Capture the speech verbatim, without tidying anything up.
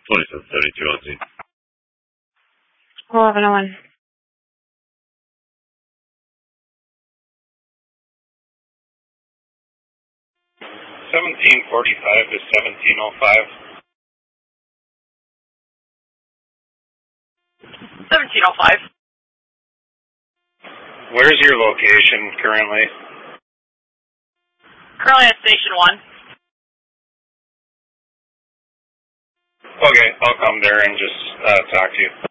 twenty-seven seventy-two on scene. eleven oh one. seventeen forty-five to seventeen oh five. seventeen oh five. Where's your location currently? Currently at Station one. Okay, I'll come there and just uh, talk to you.